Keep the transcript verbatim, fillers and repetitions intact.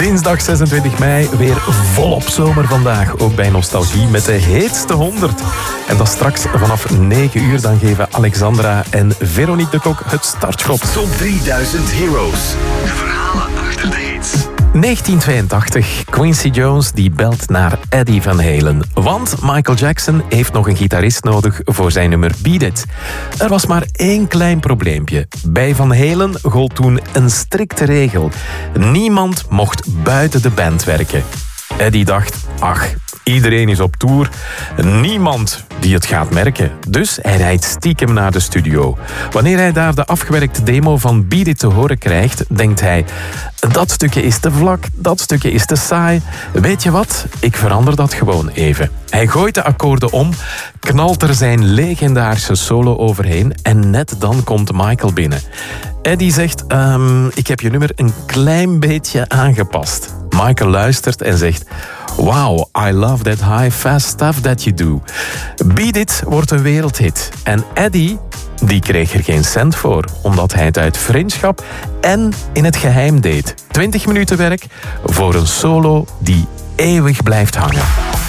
Dinsdag zesentwintig mei, weer volop zomer vandaag. Ook bij Nostalgie met de heetste honderd. En dat straks vanaf negen uur. Dan geven Alexandra en Veronique de Kok het startschot. Top drieduizend Heroes. De verhalen achter de hits. negentien tweeëntachtig. Quincy Jones die belt naar Eddie Van Halen. Want Michael Jackson heeft nog een gitarist nodig voor zijn nummer Beat It. Er was maar één klein probleempje. Bij Van Halen gold toen een strikte regel. Niemand mocht buiten de band werken. Eddie dacht, ach, iedereen is op tour. Niemand die het gaat merken. Dus hij rijdt stiekem naar de studio. Wanneer hij daar de afgewerkte demo van Beat It te horen krijgt, denkt hij, dat stukje is te vlak, dat stukje is te saai. Weet je wat? Ik verander dat gewoon even. Hij gooit de akkoorden om, knalt er zijn legendarische solo overheen en net dan komt Michael binnen. Eddie zegt, um, ik heb je nummer een klein beetje aangepast. Michael luistert en zegt, wow, I love that high fast stuff that you do. Beat It wordt een wereldhit. En Eddie, die kreeg er geen cent voor, omdat hij het uit vriendschap en in het geheim deed. twintig minuten werk voor een solo die eeuwig blijft hangen.